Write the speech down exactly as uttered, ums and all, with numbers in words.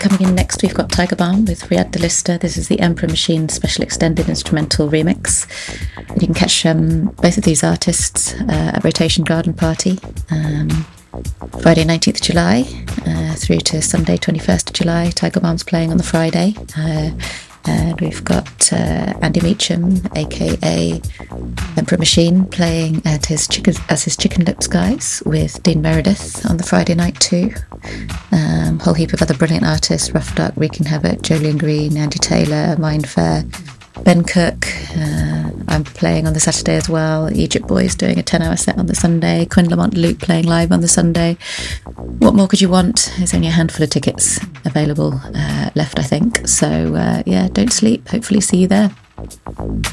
coming in next, we've got Tiger Balm with Riyad Dalista. This is the Emperor Machine Special Extended Instrumental Remix. You can catch um, both of these artists uh, at Rotation Garden Party, um, Friday nineteenth of July uh, through to Sunday twenty-first of July. Tiger Balm's playing on the Friday. Uh, and we've got uh, Andy Meacham, aka Emperor Machine, playing at his chicken, as his Chicken Lips guys with Dean Meredith on the Friday night too. Um, whole heap of other brilliant artists: Rough Duck, Wreaking Havoc, Jolien Green, Andy Taylor, Mindfair, Ben Cook. Uh, I'm playing on the Saturday as well. Egypt Boys doing a ten hour set on the Sunday. Quinn Lamont Luke playing live on the Sunday. What more could you want? There's only a handful of tickets available uh, left, I think. So uh, yeah, don't sleep. Hopefully see you there.